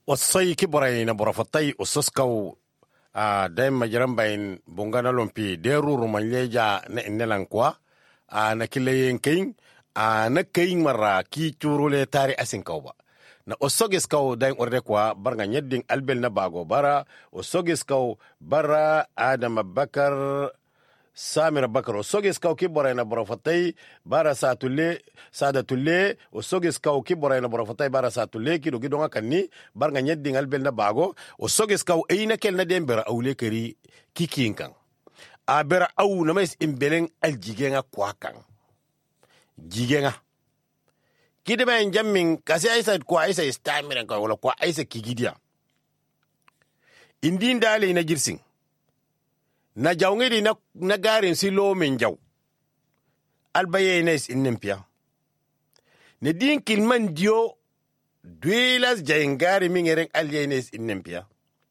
Osai kiborai na borafatai ususkau daim majiran bayin bungana lompi deru rumanyeja na innelan kwa na kileyen kain na kain mara ki churule tari asin kauba na osogis kau daim orde kwa barga nyedding albel na bago bara osogis kau bara Adam Bakar Samir Bakar osogis kau kiborai na borafatai bara sadatulle osogis kau kiborai na borafatai bara satulle kido gidonga kanni barga nyedding albel na bago osogis kau eina kel na dembera awle kari kikinkan a bera aw na mais imbeleng aljigenga kwakan jigenga kidima en jammin kasi aisa kwa aisa istamiran ka wala kwa aisa kigidia indin dale na girsin na jawngedi na garin silo men jaw albaye nes innempia ne din kilman dio duelas jayngari mingeren alyenes innempia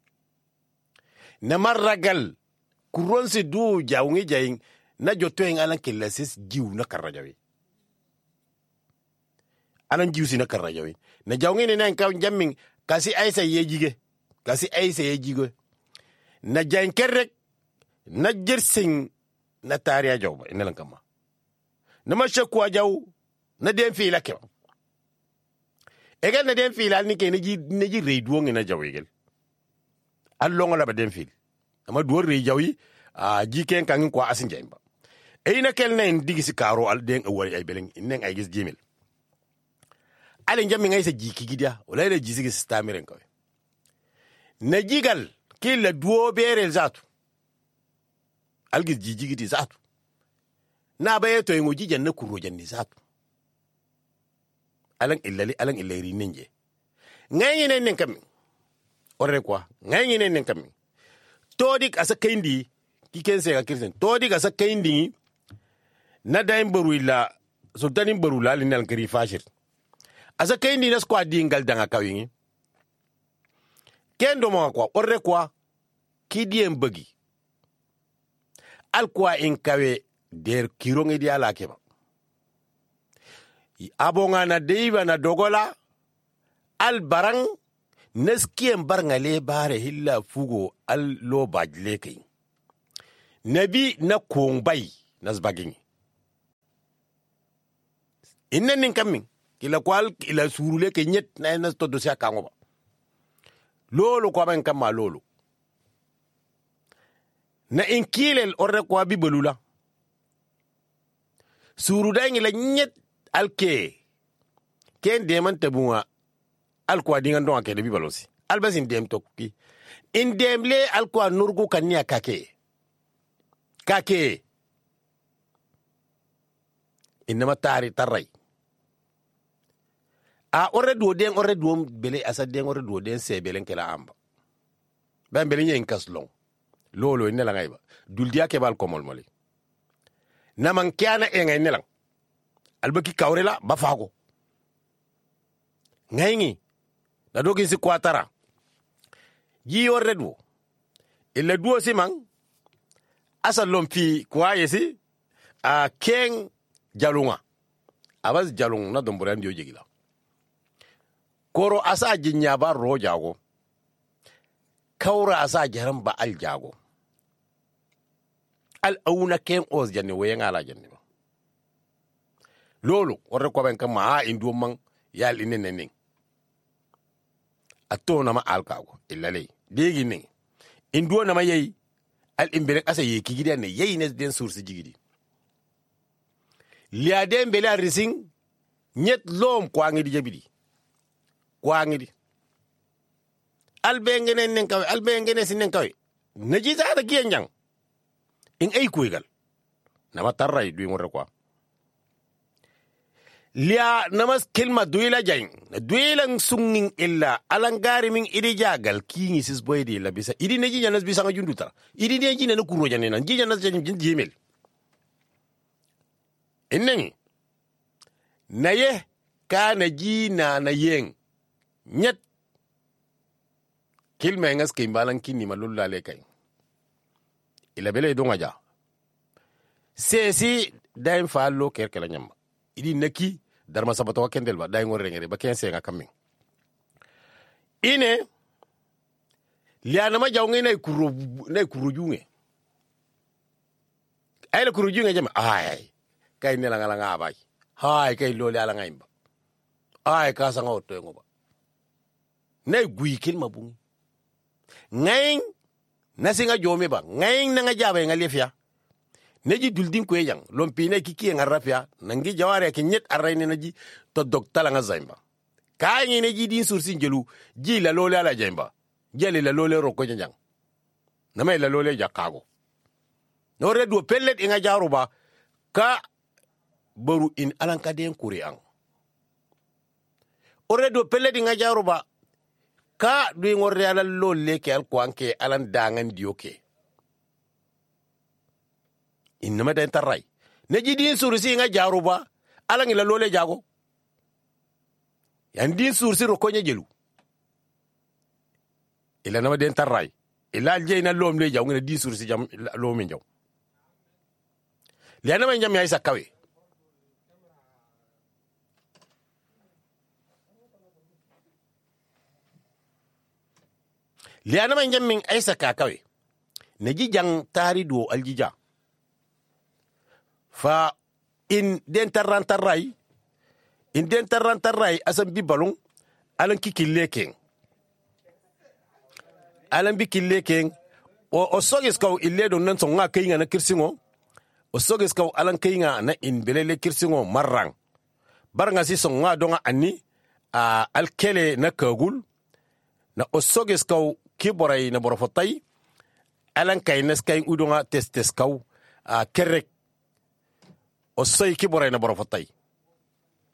na marragal kuronsi du jawngi jayng na jotoeng alan kilasis jiw na karajawi alan jiw si na karajawi na jawngi ne nan kaw jammin kasi aisa yejige na jaynkerrek na jirsin na tariya jawba inalan kama na mashakwa jaw na den fila ke egal na den fila ni ke na ji reduo na jawigel allongo la ba den fil ama duor re jawi ji ken kan ko asin jamba na kel na digisi karo al den awari ay beleng inen ay gis jimil ale njami ngay sa jiki gidia wala le jisi stamiren ko na jigal kila duo bere zatu algis jijigiti zatu na baye to yengo jijan na kuro janni zatu alan illari ninje ngayi nen kam orre kwa ngayi nen kam todik asa kaindi kikense ga kirsen todik asa kaindi na daim baruila sultanin barula linal kari fashir asa kaindi na squad dingal danga kawingi kendo mo kwa orre kwa kidiem bagi alkwa in kawe der kirongi di ala keba abonga na deiva na dogola al barang neskien barngale bare hilla fugo al lo bajle kai nabi na kongbay nasbagin innen nin kammin kila kwal ila surule ke nyet na nas to dosia kango ba lolo kwa ben kamma lolo na inkilel orre kwa bibolula suru dangi la nyet alke ken deman tabunga alkwa dingan don ake de bibalosi albasin dem tokki in demle alkwa nurgu kanya kake inama tari tarai orre duo bele asa den orre duo den se belen kala amba ben belen yen kaslong lolo ine la ngayba duldiya ke bal komol moli naman kiana e ngay nelang albaki kawrela ba fago ngayni na dogi si kwatara yi orre duo illa duo simang asa lompi kwa yesi ken jalunga abas jalung na dombore ndio jigila koro asa jinya ba ro jago kawra asa jaran ba al jago al auna ken os janne wayen ala janne ba lolo orre ko ben kama indu man yal inenen atona ma al kago illale degi ning indu na ma yeyi al imbere asa ye kigidi ne yeyi ne den source jigidi liade mbele rising nyet lom kwa ngi di jabidi kwa ngi di albengene nen kawe albengene sinen kawe naji zaata kiyanjang in ay kuigal nama tarray duy ngorre kwa lia namas kelma duila jayn duilang sunging illa alangari min idi jagal kingi sis boydi la bisa idi neji janas bisa nga junduta idi neji na kuro janena ji janas jimel innengi naye kana ji na yeng nyet kilma ngas kimbalan kinni malulla le kay ila bele donga ja sesi daim fallo kerkela nyamba idi naki darma sabato kendel ba day ngor ngere ba 15 nga kamin ine liana ma jawnge na kuru junge ay la kuru junge jama ay kay ne la nga bay hay kay loli ala nga imba ay ka sa nga oto ngoba na gui kin mabung ngain nasinga jome ba ngain na nga jabe nga lefia neji duldin ko yang lompi ne kiki nga rafia nangi jaware ke nyet arayne naji to doktala nga zaimba kay ne ji din sursin jelu ji la loli ala jaimba jeli la loli roko jang na may la loli jakago no redu pellet inga jaruba ka baru in alanka den kuriang oredo pellet inga jaruba ka du ngorre ala lolle ke al kwanke alan dangan dioke inma den tarai ne jidin sursi inga jaruba alan ila lole jago yan din sursi roko jelu ila nama den tarai ila jeena lom le jaw ngene din sursi jam lomi jaw liana ma jam ya isa kawe liana ma jam min isa kawe ne jijang tari do aljija fa in den tarantarai asan bi balon alan kikileken alan bi kileken o sogis kaw ille don nan songa kayinga na kirsingo o sogis kaw alan kayinga na in belele kirsingo marrang baranga si songa donga anni a alkele na kagul na o sogis kaw kiboray na borofotay alan kaynes kay udonga testes kaw a kerek o soy kiboray na borofotay